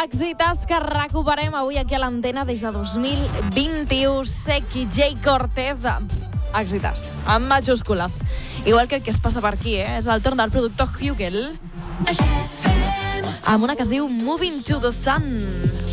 Èxites que recuperem avui aquí a l'antena des de 2021. Seki J. Cortez. Èxites, amb majúscules. Igual que el que es passa per aquí, És el torn del productor Hugel amb una que es diu Moving to the Sun.